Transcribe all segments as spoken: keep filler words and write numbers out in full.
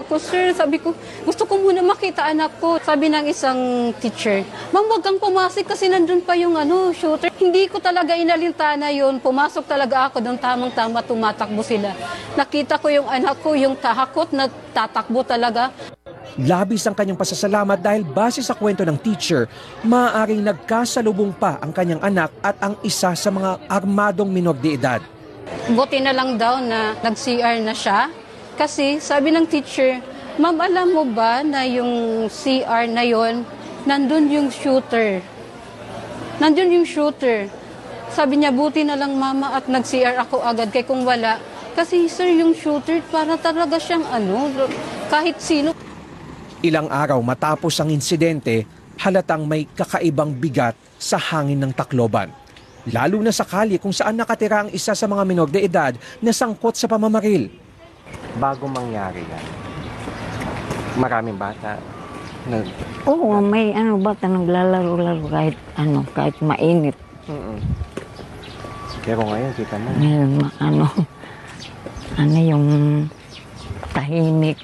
ko, sir, sabi ko, gusto ko muna makita anak ko. Sabi ng isang teacher, ma'am, wag kang pumasok kasi nandun pa yung ano, shooter. Hindi ko talaga inalintana yun. Pumasok talaga ako doon, tamang-tama tumatakbo sila. Nakita ko yung anak ko, yung tahakot na tatakbo talaga. Labis ang kanyang pasasalamat dahil base sa kwento ng teacher, maaaring nagkasalubong pa ang kanyang anak at ang isa sa mga armadong minor de edad. Buti na lang daw na nag-C R na siya. Kasi sabi ng teacher, ma'am, alam mo ba na yung C R na yon, nandun yung shooter. Nandun yung shooter. Sabi niya, buti na lang mama at nag-C R ako agad kay kung wala. Kasi sir, yung shooter, para talaga siyang ano, kahit sino. Ilang araw matapos ang insidente, halatang may kakaibang bigat sa hangin ng Tacloban. Lalo na sakali kung saan nakatira ang isa sa mga minor de edad na sangkot sa pamamaril. Bago mangyari yan, maraming bata. Nag... Oo, may ano bata naglalaro-laro kahit ano, kahit mainit. Mm-mm. Pero ngayon, kita mo. Ngayon, ano, ano yung tahimik.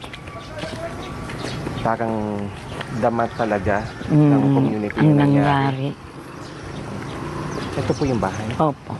Parang damat talaga mm, ng community ang na nangyari. Ito po yung bahay? Opo.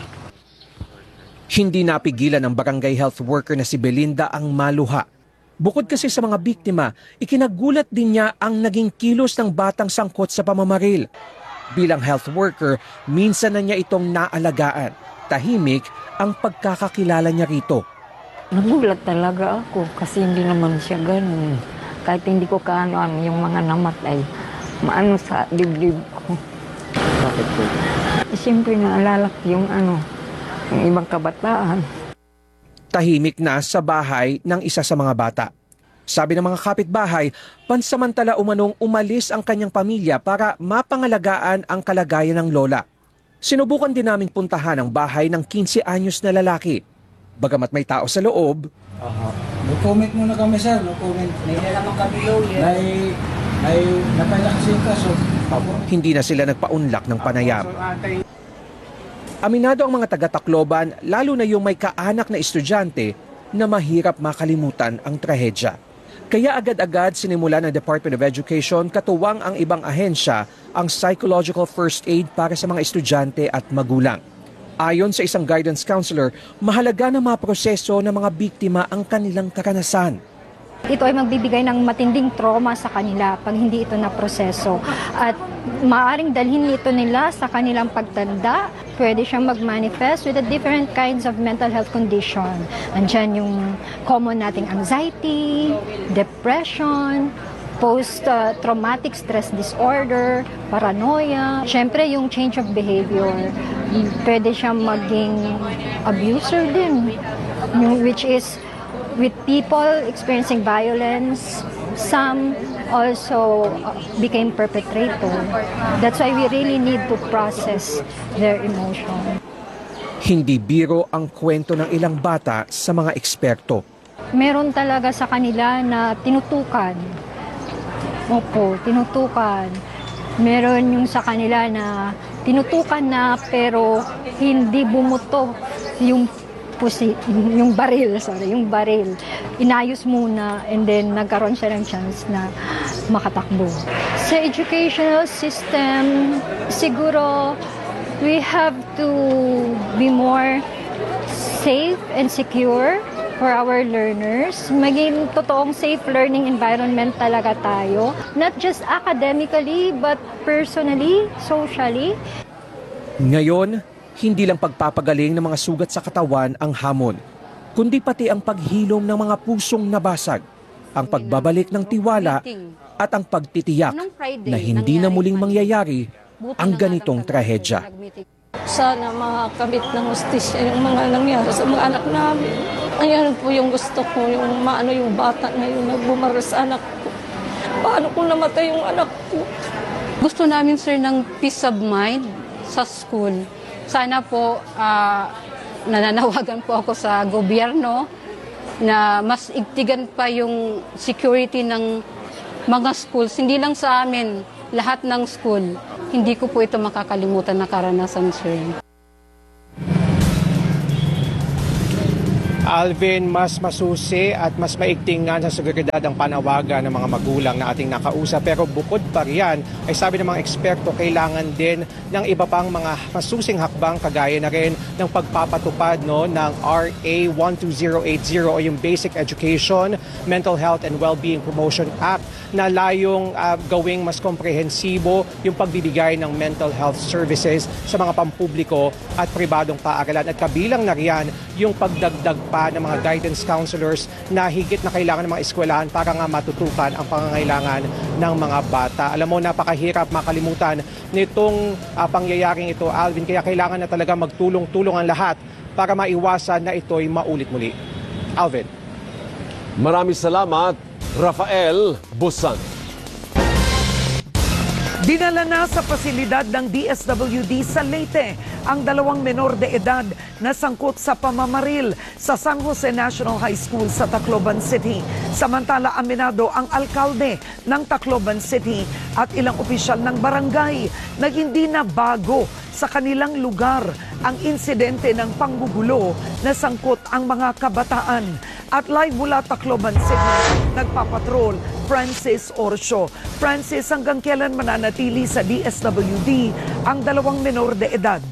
Hindi napigilan ng barangay health worker na si Belinda ang maluha. Bukod kasi sa mga biktima, ikinagulat din niya ang naging kilos ng batang sangkot sa pamamaril. Bilang health worker, minsan na niya itong naalagaan. Tahimik ang pagkakakilala niya rito. Nagulat talaga ako kasi hindi naman siya ganun. Kahit hindi ko kaano-ano yung mga namatay, maano sa dibdib ko. Bakit po? Eh, siyempre naalala ko yung ano, yung ibang kabataan. Tahimik na sa bahay ng isa sa mga bata. Sabi ng mga kapitbahay, pansamantala umanong umalis ang kanyang pamilya para mapangalagaan ang kalagayan ng lola. Sinubukan din naming puntahan ang bahay ng fifteen anyos na lalaki. Bagamat may tao sa loob, Aha. No comment muna kami, sir. No comment. May naman kami lawyer. Ay, ay napailan kasi yung kaso. hindi na sila nagpaunlak ng panayam. Aminado ang mga taga-Tacloban, lalo na yung may kaanak na estudyante, na mahirap makalimutan ang trahedya. Kaya agad-agad sinimula ng Department of Education katuwang ang ibang ahensya ang psychological first aid para sa mga estudyante at magulang. Ayon sa isang guidance counselor, mahalaga na maproseso ng mga biktima ang kanilang karanasan. Ito ay magbibigay ng matinding trauma sa kanila pag hindi ito naproseso. At maaaring dalhin ito nila sa kanilang pagtanda. Pwede siyang mag-manifest with the different kinds of mental health condition. Andyan yung common nating anxiety, depression, post-traumatic stress disorder, paranoia. Siyempre, yung change of behavior. Pwede siyang maging abuser din, which is with people experiencing violence, some also became perpetrator. That's why we really need to process their emotion. Hindi biro ang kwento ng ilang bata sa mga eksperto. Meron talaga sa kanila na tinutukan. Opo, tinutukan. Meron yung sa kanila na tinutukan na pero hindi bumuto yung pusi, yung baril, sorry, yung baril. Inayos muna and then nagkaroon siya ng chance na makatakbo. Sa educational system, siguro we have to be more safe and secure for our learners. Maging totoong safe learning environment talaga tayo. Not just academically, but personally, socially. Ngayon, hindi lang pagpapagaling ng mga sugat sa katawan ang hamon, kundi pati ang paghilom ng mga pusong nabasag, ang pagbabalik ng tiwala at ang pagtitiyak na hindi na muling mangyayari ang ganitong trahedya. Sana makakamit ng hustisya yung mga nangyari sa mga anak namin. Ayan po yung gusto ko, yung maano yung bata na yung nagbumaril sa anak ko. Paano kung namatay yung anak ko? Gusto namin, sir, ng peace of mind sa school. Sana po, uh, nananawagan po ako sa gobyerno na mas igtigan pa yung security ng mga schools. Hindi lang sa amin, lahat ng school. Hindi ko po ito makakalimutan na karanasan, sir. Alvin, mas masusi at mas maigting nga sa seguridad ang panawagan ng mga magulang na ating nakausap. Pero bukod pa riyan, ay sabi ng mga eksperto, kailangan din ng iba pang mga masusing hakbang kagaya na rin ng pagpapatupad no, ng R A one two zero eight zero o yung Basic Education, Mental Health and Wellbeing Promotion Act na layong uh, gawing mas komprehensibo yung pagbibigay ng mental health services sa mga pampubliko at pribadong paaralan. At kabilang na riyan yung pagdagdag pa ng mga guidance counselors na higit na kailangan ng mga eskwelahan para nga matutukan ang pangangailangan ng mga bata. Alam mo, napakahirap makalimutan nitong uh, pangyayaring ito, Alvin, kaya kailangan na talaga magtulong-tulong ang lahat para maiwasan na ito'y maulit muli. Alvin. Maraming salamat, Rafael Busan. Dinala na sa pasilidad ng D S W D sa Leyte ang dalawang menor de edad na sangkot sa pamamaril sa San Jose National High School sa Tacloban City. Samantala, aminado ang alkalde ng Tacloban City at ilang opisyal ng barangay na hindi na bago sa kanilang lugar ang insidente ng panggugulo na sangkot ang mga kabataan. At live mula Tacloban City, nagpapatrol Francis Orcio. Francis, hanggang kailan mananatili sa D S W D ang dalawang menor de edad?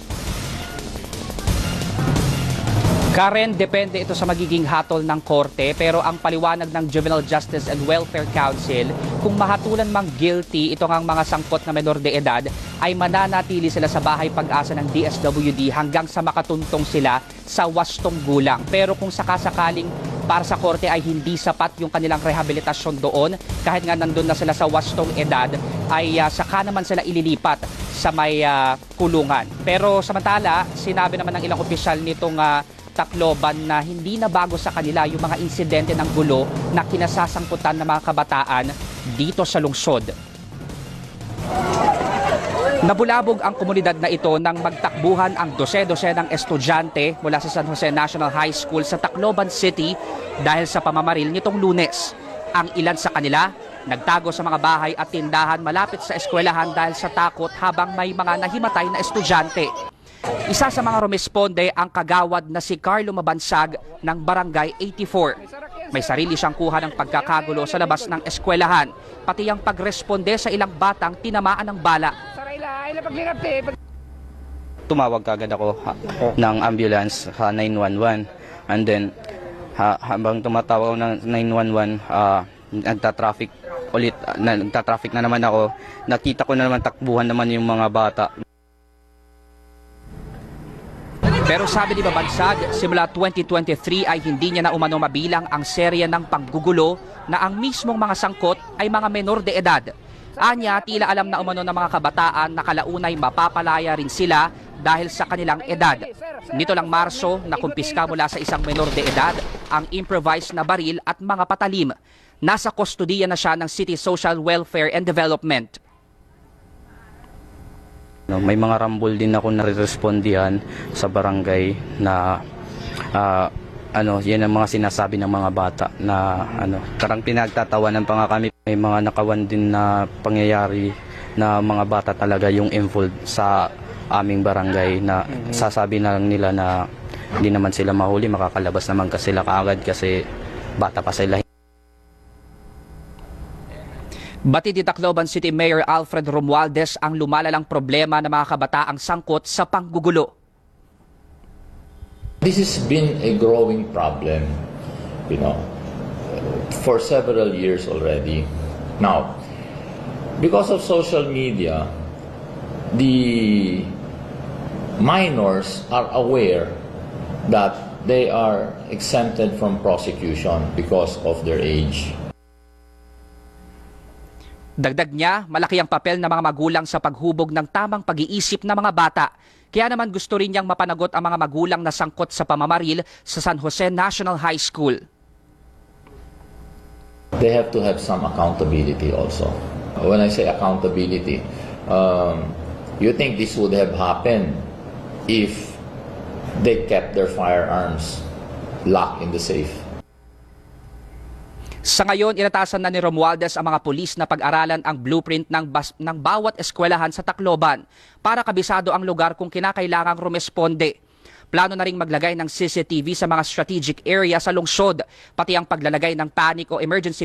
Karen, depende ito sa magiging hatol ng korte, pero ang paliwanag ng Juvenile Justice and Welfare Council, kung mahatulan mang guilty itong ang mga sangkot na menor de edad, ay mananatili sila sa bahay pag-asa ng D S W D hanggang sa makatuntong sila sa wastong gulang. Pero kung sakasakaling para sa korte ay hindi sapat yung kanilang rehabilitasyon doon, kahit nga nandun na sila sa wastong edad, ay uh, saka naman sila ililipat sa may uh, kulungan. Pero samantala, sinabi naman ng ilang opisyal nitong uh, Tacloban na hindi na bago sa kanila yung mga insidente ng gulo na kinasasangkutan ng mga kabataan dito sa lungsod. Nabulabog ang komunidad na ito nang magtakbuhan ang dose-dosenang estudyante mula sa San Jose National High School sa Tacloban City dahil sa pamamaril nitong Lunes. Ang ilan sa kanila nagtago sa mga bahay at tindahan malapit sa eskwelahan dahil sa takot habang may mga nahimatay na estudyante. Isa sa mga rumesponde ang kagawad na si Carlo Mabansag ng Barangay eighty-four. May sarili siyang kuha ng pagkakagulo sa labas ng eskwelahan, pati ang pagresponde sa ilang batang tinamaan ng bala. Tumawag kagad ako ha, ng ambulance ha, nine one one, and then ha, habang tumatawag ng nine one one, uh, nagta-traffic ulit, na, nagta-traffic na naman ako, nakita ko na naman takbuhan naman yung mga bata. Pero sabi ni Mabansag, simula twenty twenty-three ay hindi niya na umano mabilang ang serya ng panggugulo na ang mismong mga sangkot ay mga menor de edad. Anya, tila alam na umano ng mga kabataan na kalaunay mapapalaya rin sila dahil sa kanilang edad. Nito lang Marso, nakumpiska mula sa isang menor de edad ang improvised na baril at mga patalim. Nasa kustodiya na siya ng City Social Welfare and Development. No, may mga rambol din ako nare-respondihan sa barangay na uh, ano, yan ang mga sinasabi ng mga bata na ano, karang pinagtatawanan pa nga kami. May mga nakawan din na pangyayari na mga bata talaga yung involved sa aming barangay na sasabi na lang nila na hindi naman sila mahuli, makakalabas naman kasi sila kaagad kasi bata pa sila. Batid ni Tacloban City Mayor Alfred Romualdez ang lumalalang problema ng mga kabataang sangkot sa panggugulo. This has been a growing problem, you know, for several years already. Now, because of social media, the minors are aware that they are exempted from prosecution because of their age. Dagdag niya, malaki ang papel ng mga magulang sa paghubog ng tamang pag-iisip ng mga bata. Kaya naman gusto rin niyang mapanagot ang mga magulang na sangkot sa pamamaril sa San Jose National High School. They have to have some accountability also. When I say accountability, um, you think this would have happened if they kept their firearms locked in the safe? Sa ngayon, inatasan na ni Romualdez ang mga pulis na pag-aralan ang blueprint ng, bas- ng bawat eskwelahan sa Tacloban para kabisado ang lugar kung kinakailangang rumesponde. Plano na ring maglagay ng C C T V sa mga strategic area sa lungsod, pati ang paglalagay ng panic o emergency